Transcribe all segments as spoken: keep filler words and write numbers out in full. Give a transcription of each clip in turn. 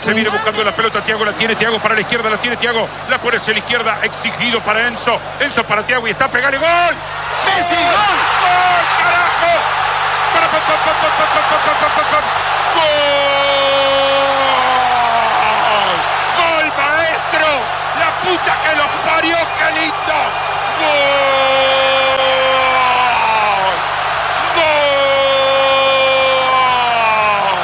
Se viene buscando la pelota, Thiago la tiene, Thiago para la izquierda, la tiene Thiago, la pone hacia la izquierda, exigido para Enzo, Enzo para Thiago y está, pegale, gol, Messi, gol, gol, carajo, para, pa, pa, pa, pa, pa, pa, pa, pa, pa, pa. Gol, gol maestro, la puta que los parió, qué lindo, gol, gol,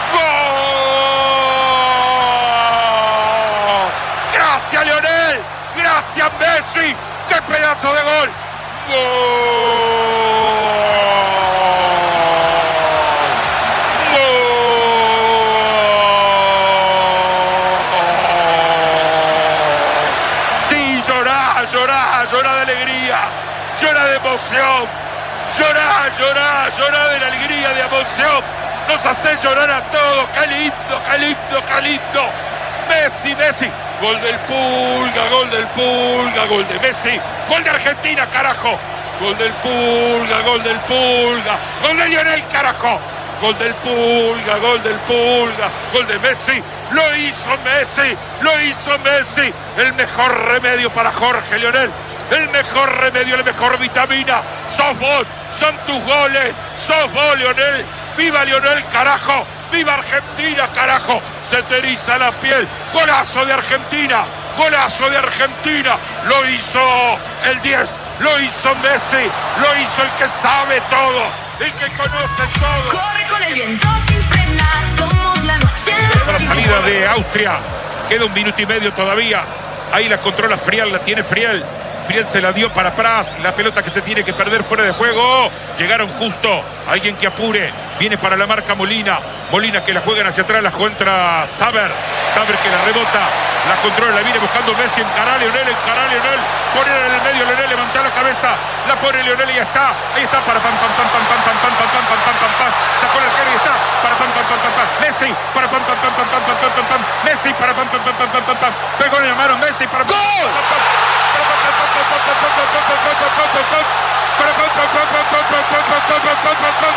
gol, gracias Lionel, gracias Messi, qué pedazo de gol, gol. Llorá, llorá de alegría, llorá de emoción, llorá, llorá, llorá de la alegría, de emoción, nos hace llorar a todos, qué lindo, qué lindo, qué lindo, Messi, Messi, gol del Pulga, gol del Pulga, gol de Messi, gol de Argentina, carajo, gol del Pulga, gol del Pulga, gol de Lionel, carajo, gol del Pulga, gol del Pulga, gol de Messi, lo hizo Messi, lo hizo Messi, el mejor remedio para Jorge Lionel, el mejor remedio, la mejor vitamina, sos vos, son tus goles, sos vos Lionel, viva Lionel, carajo, viva Argentina, carajo, se te eriza la piel, golazo de Argentina, golazo de Argentina, lo hizo el diez, lo hizo Messi, lo hizo el que sabe todo, el que conoce todo. Corre con el viento sin frenar, somos la noche. La salida de Austria, queda un minuto y medio todavía, ahí la controla Friel, la tiene Friel, Friel se la dio para Pras, la pelota que se tiene que perder fuera de juego, llegaron justo, alguien que apure, viene para la marca Molina, Molina que la juegan hacia atrás, la contra Saber, Saber que la rebota, la controla, la viene buscando Messi, encará Lionel, encará Lionel, poner en el medio Lionel, levanta la cabeza, la pone Lionel y ya está, ahí está, para pam pam pam pam pam pam pam pam pam pam pam pam pam, sacó el arquero y está, para pam pam pam pam pam, Messi, para pam pam pam pam pam pam pam pam pam, Messi, para pam pam pam pam pam pam pam, pegó en la mano Messi, para gol, para